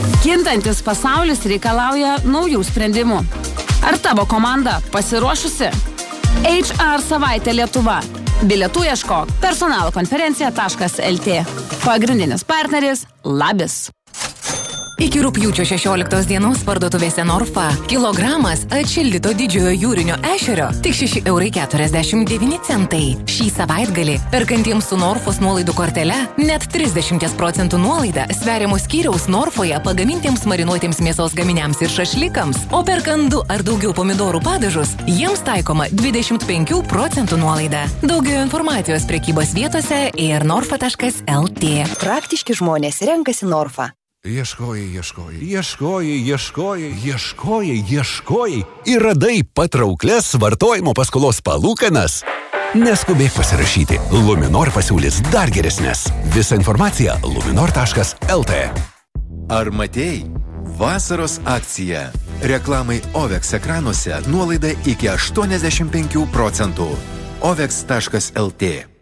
Kintantis pasaulis reikalauja naujų sprendimų. Ar tavo komanda pasiruošusi? HR savaitė Lietuva. Bilietų ieškok personalkonferencija.lt. Pagrindinis partneris Labis. Iki rugpjūčio 16 dienos parduotuvėse Norfa kilogramas atšildyto didžiojo jūrinio ešerio tik 6,49 €. Šį savaitgalį perkantiems su Norfos nuolaidų kortele net 30% nuolaida sveriamo skyriaus Norfoje pagamintiems marinuotiems mėsos gaminiams ir šašlikams, o perkant 2 ar daugiau pomidorų padažus jiems taikoma 25% nuolaida. Daugiau informacijos prekybos vietose ir norfa.lt. Praktiški žmonės renkasi Norfa. Ieškojai ir radai patrauklias vartojimo paskolos palūkanas. Neskubėk pasirašyti. Luminor pasiūlys dar geresnės. Visa informacija luminor.lt. Ar matei? Vasaros akcija. Reklamai OVEX ekranuose nuolaida iki 85%. OVEX.lt